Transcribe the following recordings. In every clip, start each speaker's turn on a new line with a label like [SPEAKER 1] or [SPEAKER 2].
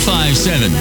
[SPEAKER 1] 1057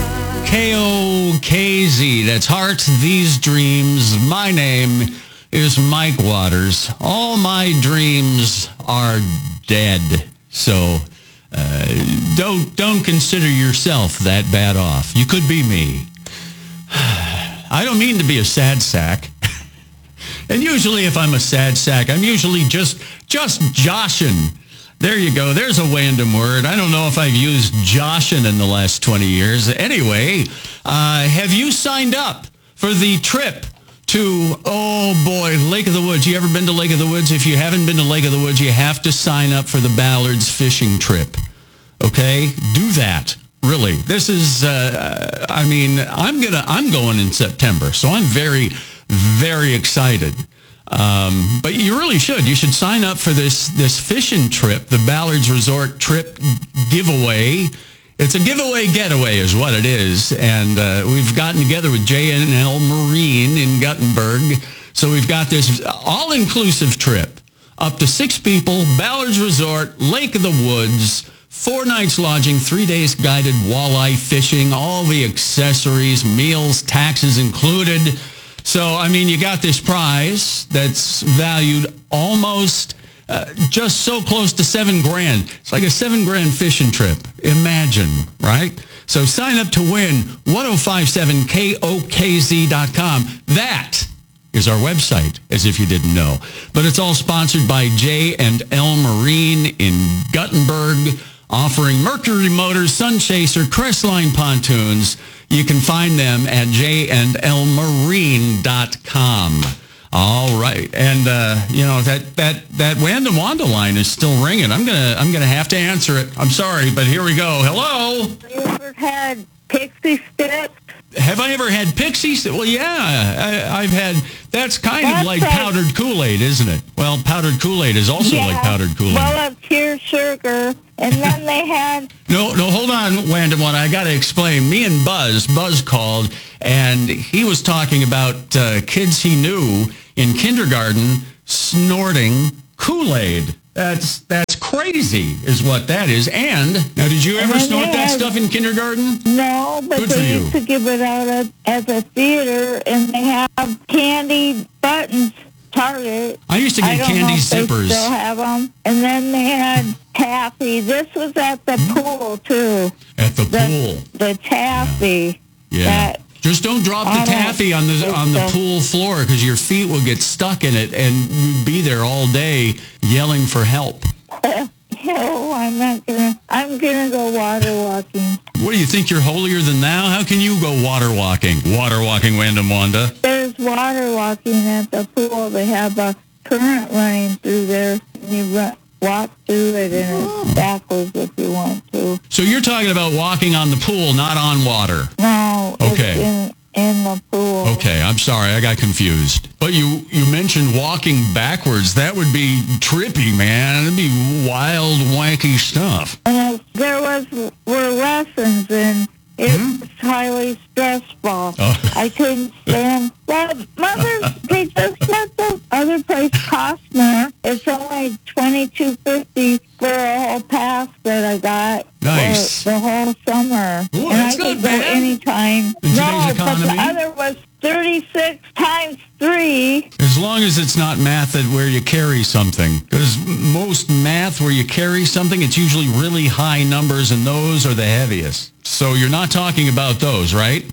[SPEAKER 1] KOKZ. That's Heart, These Dreams. My name is Mike Waters. All my dreams are dead. So don't consider yourself that bad off. You could be me. I don't mean to be a sad sack. And usually if I'm a sad sack, I'm usually just joshing. There you go. There's a random word. I don't know if I've used joshing in the last 20 years. Anyway, have you signed up for the trip to, oh boy, Lake of the Woods? You ever been to Lake of the Woods? If you haven't been to Lake of the Woods, you have to sign up for the Ballards fishing trip. Okay? Do that. Really. This is, I'm going in September, so I'm very, very excited. But you really should. You should sign up for this fishing trip, the Ballards Resort Trip Giveaway. It's a giveaway getaway is what it is. And we've gotten together with J&L Marine in Guttenberg. So we've got this all-inclusive trip. Up to 6 people, Ballards Resort, Lake of the Woods, 4 nights lodging, 3 days guided walleye fishing, all the accessories, meals, taxes included. So, you got this prize that's valued almost just so close to $7,000. It's like a $7,000 fishing trip. Imagine, right? So sign up to win 1057KOKZ.com. That is our website, as if you didn't know. But it's all sponsored by J&L Marine in Guttenberg, offering Mercury Motors, Sunchaser, Crestline pontoons. You can find them at jandlmarine.com. All right. And, that Random Wanda line is still ringing. I'm gonna have to answer it. I'm sorry, but here we go. Hello?
[SPEAKER 2] Have you ever had pixie sticks?
[SPEAKER 1] Have I ever had pixie sticks? Well, yeah, I've had. That's kind of like powdered Kool-Aid, isn't it? Well, powdered Kool-Aid is also like powdered Kool-Aid.
[SPEAKER 2] Well, it's pure sugar. And then they had...
[SPEAKER 1] No, hold on, Random One. I got to explain. Me and Buzz called, and he was talking about kids he knew in kindergarten snorting Kool-Aid. That's crazy, is what that is. And now, did you ever snort that stuff in kindergarten?
[SPEAKER 2] No, but they used to give it out as a theater, and they have candy buttons. Target.
[SPEAKER 1] I used to get candy zippers.
[SPEAKER 2] They still have them. And then they had taffy. This was at the pool, too.
[SPEAKER 1] At the pool.
[SPEAKER 2] The taffy.
[SPEAKER 1] Yeah. Just don't drop the taffy on the pool floor, because your feet will get stuck in it, and you'd be there all day yelling for help.
[SPEAKER 2] No, I'm not gonna. I'm gonna go water walking.
[SPEAKER 1] What do you think? You're holier than thou? How can you go water walking? Water walking, Random Wanda.
[SPEAKER 2] There's water walking at the pool. They have a current running through there. You walk through it, and it's backwards if you want to.
[SPEAKER 1] So you're talking about walking on the pool, not on water.
[SPEAKER 2] No.
[SPEAKER 1] Okay.
[SPEAKER 2] It's in the pool.
[SPEAKER 1] Okay, I'm sorry, I got confused. But you mentioned walking backwards. That would be trippy, man. That'd be wild, wanky stuff.
[SPEAKER 2] And there were lessons, and it was highly stressful.
[SPEAKER 1] Oh.
[SPEAKER 2] I couldn't stand. Well, they just let the other place cost more. It's only $22.50 for a whole pass that I got.
[SPEAKER 1] Nice.
[SPEAKER 2] For the whole summer.
[SPEAKER 1] Ooh,
[SPEAKER 2] and
[SPEAKER 1] that's
[SPEAKER 2] I could
[SPEAKER 1] not
[SPEAKER 2] go
[SPEAKER 1] bad.
[SPEAKER 2] anytime.
[SPEAKER 1] In today's
[SPEAKER 2] No,
[SPEAKER 1] economy?
[SPEAKER 2] but the other was 36 times 3.
[SPEAKER 1] As long as it's not math where you carry something. Because most math where you carry something, it's usually really high numbers, and those are the heaviest. So you're not talking about those, right?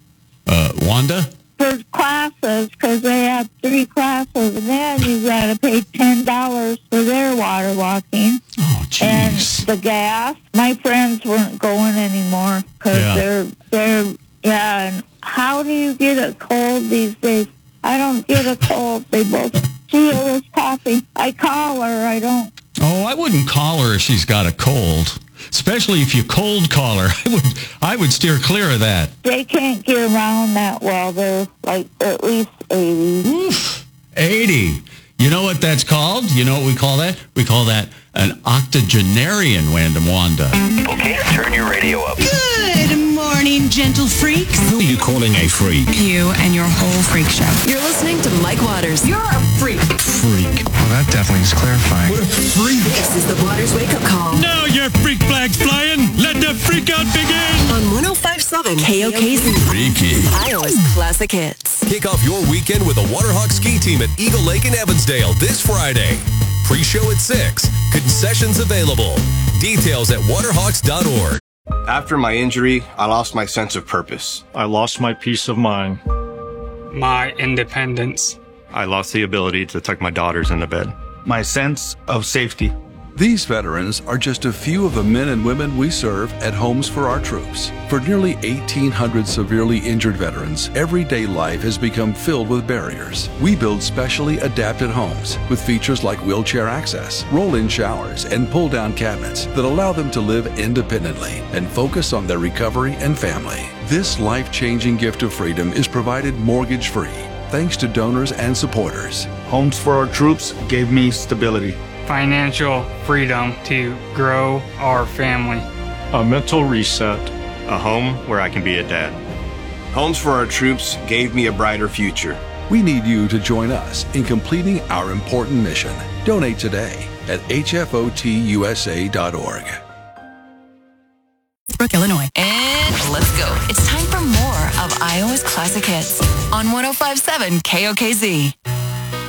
[SPEAKER 1] Wanda?
[SPEAKER 2] For classes, because they have 3 classes, and then you got to pay $10 for their water walking.
[SPEAKER 1] Oh,
[SPEAKER 2] And
[SPEAKER 1] jeez.
[SPEAKER 2] the gas. My friends weren't going anymore because they're and how do you get a cold these days? I don't get a cold. They both feel this coffee. I call her. I don't.
[SPEAKER 1] Oh, I wouldn't call her if she's got a cold. Especially if you cold call her. I would steer clear of that.
[SPEAKER 2] They can't get around that well. They're like at least 80.
[SPEAKER 1] Oof, 80. You know what that's called? You know what we call that? We call that an octogenarian, Random Wanda.
[SPEAKER 3] Okay, turn your radio up.
[SPEAKER 4] Good morning, gentle freaks.
[SPEAKER 3] Who are you calling a freak?
[SPEAKER 4] You and your whole freak show.
[SPEAKER 5] You're listening to Mike Waters. You're a freak.
[SPEAKER 3] Freak. Well, that definitely is clarifying. What a freak.
[SPEAKER 5] This is the Waters Wake Up Call
[SPEAKER 6] Now your freak flag's flying. Let the freak out begin.
[SPEAKER 5] on 105.7 KOKZ.
[SPEAKER 3] Freaky.
[SPEAKER 5] Iowa's classic hits.
[SPEAKER 6] Kick off your weekend with a Waterhawk ski team at Eagle Lake in Evansdale this Friday. Pre-show at 6. Concessions available. Details at waterhawks.org.
[SPEAKER 7] After my injury, I lost my sense of purpose.
[SPEAKER 8] I lost my peace of mind.
[SPEAKER 9] My independence.
[SPEAKER 10] I lost the ability to tuck my daughters into bed.
[SPEAKER 11] My sense of safety.
[SPEAKER 12] These veterans are just a few of the men and women we serve at Homes for Our Troops. For nearly 1,800 severely injured veterans, everyday life has become filled with barriers. We build specially adapted homes with features like wheelchair access, roll-in showers, and pull-down cabinets that allow them to live independently and focus on their recovery and family. This life-changing gift of freedom is provided mortgage-free, thanks to donors and supporters.
[SPEAKER 11] Homes for Our Troops gave me stability.
[SPEAKER 9] Financial freedom to grow our family.
[SPEAKER 8] A mental reset.
[SPEAKER 10] A home where I can be a dad.
[SPEAKER 7] Homes for Our Troops gave me a brighter future.
[SPEAKER 12] We need you to join us in completing our important mission. Donate today at hfotusa.org.
[SPEAKER 4] Brooke, Illinois.
[SPEAKER 5] And let's go. It's time for more of Iowa's classic hits on 105.7 KOKZ.